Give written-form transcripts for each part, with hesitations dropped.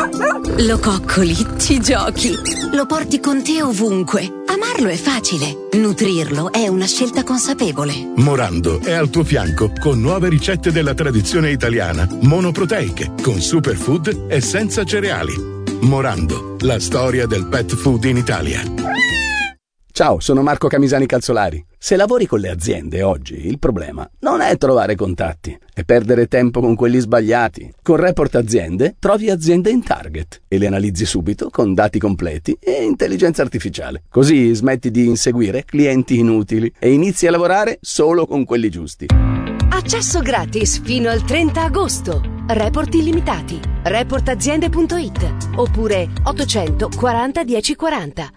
Lo coccoli, ci giochi, lo porti con te ovunque. Amarlo è facile, nutrirlo è una scelta consapevole. Morando è al tuo fianco con nuove ricette della tradizione italiana, monoproteiche, con superfood e senza cereali. Morando, la storia del pet food in Italia. Ciao, sono Marco Camisani Calzolari. Se lavori con le aziende oggi, il problema non è trovare contatti, è perdere tempo con quelli sbagliati. Con Report Aziende trovi aziende in target e le analizzi subito con dati completi e intelligenza artificiale. Così smetti di inseguire clienti inutili e inizi a lavorare solo con quelli giusti. Accesso gratis fino al 30 agosto. Report illimitati. Reportaziende.it oppure 840 1040.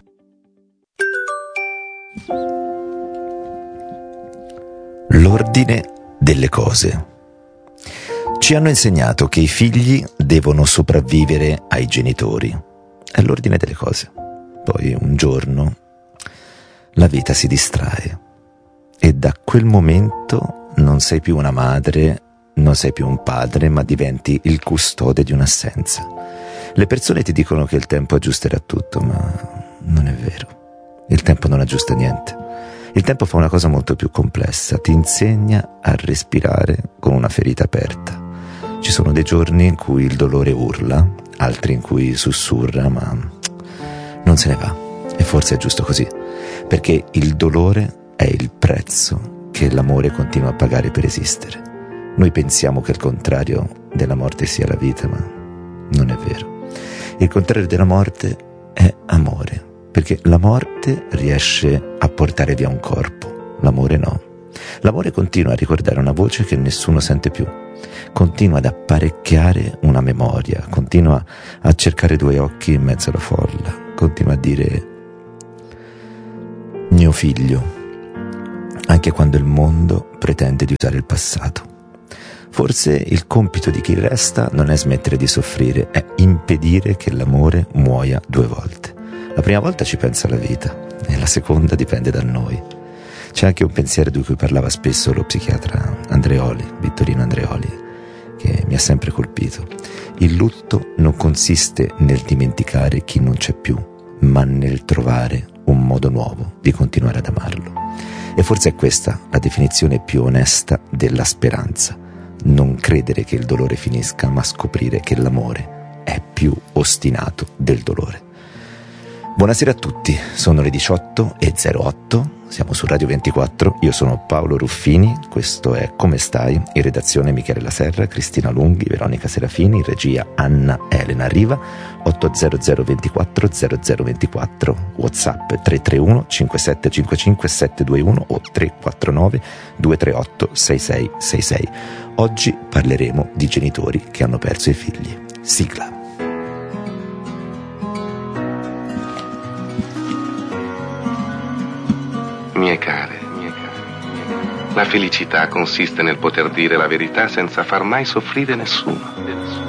L'ordine delle cose. Ci hanno insegnato che i figli devono sopravvivere ai genitori. È l'ordine delle cose. Poi un giorno la vita si distrae e da quel momento non sei più una madre, non sei più un padre, ma diventi il custode di un'assenza. Le persone ti dicono che il tempo aggiusterà tutto, ma non è vero. Il tempo non aggiusta niente. Il tempo fa una cosa molto più complessa, ti insegna a respirare con una ferita aperta. Ci sono dei giorni in cui il dolore urla, altri in cui sussurra, ma non se ne va. E forse è giusto così, perché il dolore è il prezzo che l'amore continua a pagare per esistere. Noi pensiamo che il contrario della morte sia la vita, ma non è vero. Il contrario della morte è amore. Perché la morte riesce a portare via un corpo, l'amore no. L'amore continua a ricordare una voce che nessuno sente più, continua ad apparecchiare una memoria, continua a cercare due occhi in mezzo alla folla, continua a dire mio figlio, anche quando il mondo pretende di usare il passato. Forse il compito di chi resta non è smettere di soffrire, è impedire che l'amore muoia due volte. La prima volta ci pensa la vita e la seconda dipende da noi. C'è anche un pensiero di cui parlava spesso lo psichiatra Andreoli, Vittorino Andreoli, che mi ha sempre colpito. Il lutto non consiste nel dimenticare chi non c'è più, ma nel trovare un modo nuovo di continuare ad amarlo. E forse è questa la definizione più onesta della speranza. Non credere che il dolore finisca, ma scoprire che l'amore è più ostinato del dolore. Buonasera a tutti, sono le 18:08, siamo su Radio 24, io sono Paolo Ruffini, questo è Come Stai, in redazione Michele La Serra, Cristina Lunghi, Veronica Serafini, in regia Anna Elena Riva, 800 24 0024, WhatsApp 331 5755 721 o 349 238 6666. Oggi parleremo di genitori che hanno perso i figli. Sigla. Mie care, la felicità consiste nel poter dire la verità senza far mai soffrire nessuno.